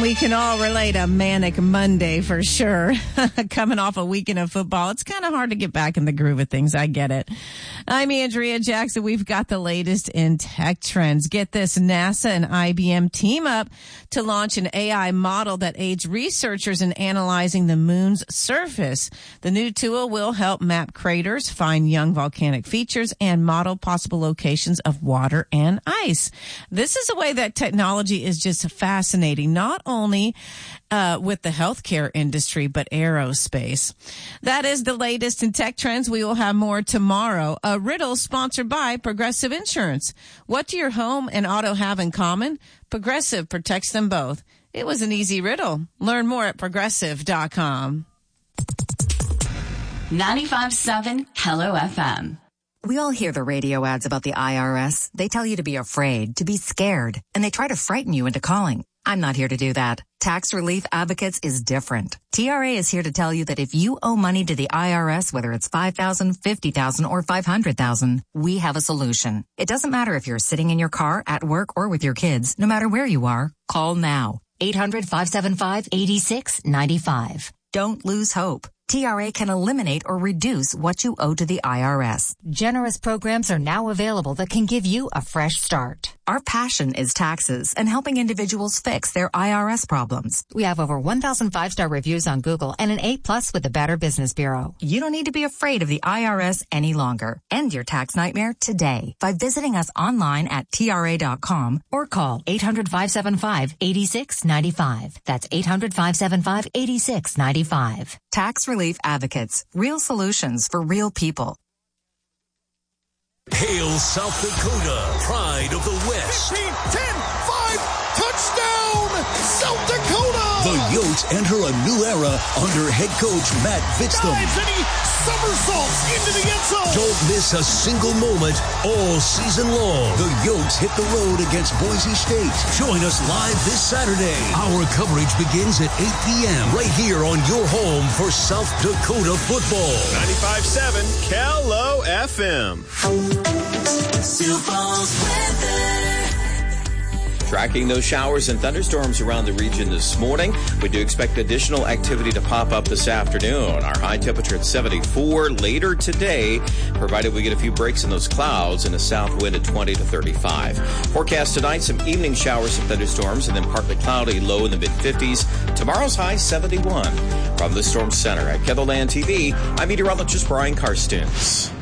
We can all relate a manic Monday for sure. Coming off a weekend of football, it's kind of hard to get back in the groove of things. I get it. I'm Andrea Jackson. We've got the latest in tech trends. Get this, NASA and IBM team up to launch an AI model that aids researchers in analyzing the moon's surface. The new tool will help map craters, find young volcanic features, and model possible locations of water and ice. This is a way that technology is just fascinating, not only with the healthcare industry, but aerospace. That is the latest in tech trends. We will have more tomorrow. A riddle sponsored by Progressive Insurance. What do your home and auto have in common? Progressive protects them both. It was an easy riddle. Learn more at progressive.com. 95.7 Hello FM. We all hear the radio ads about the IRS. They tell you to be afraid, to be scared, and they try to frighten you into calling. I'm not here to do that. Tax Relief Advocates is different. TRA is here to tell you that if you owe money to the IRS, whether it's $5,000, $50,000, or $500,000, we have a solution. It doesn't matter if you're sitting in your car, at work, or with your kids. No matter where you are, call now. 800-575-8695. Don't lose hope. TRA can eliminate or reduce what you owe to the IRS. Generous programs are now available that can give you a fresh start. Our passion is taxes and helping individuals fix their IRS problems. We have over 1,000 5-star reviews on Google and an A+ with the Better Business Bureau. You don't need to be afraid of the IRS any longer. End your tax nightmare today by visiting us online at TRA.com or call 800-575-8695. That's 800-575-8695. Tax Relief Advocates. Real solutions for real people. Hail South Dakota, pride of the West. 15, 10, 5, touchdown, South Dakota! The Yotes enter a new era under head coach Matt Vitztham. Dives and he somersaults into the end zone. Don't miss a single moment all season long. The Yotes hit the road against Boise State. Join us live this Saturday. Our coverage begins at 8 p.m. right here on your home for South Dakota football. 95.7 Hello FM. Sioux Falls weather. Tracking those showers and thunderstorms around the region this morning. We do expect additional activity to pop up this afternoon. Our high temperature at 74 later today, provided we get a few breaks in those clouds and a south wind at 20 to 35. Forecast tonight, some evening showers and thunderstorms and then partly cloudy, low in the mid-50s. Tomorrow's high 71. From the Storm Center at KENDALLAND TV, I'm meteorologist Brian Karstens.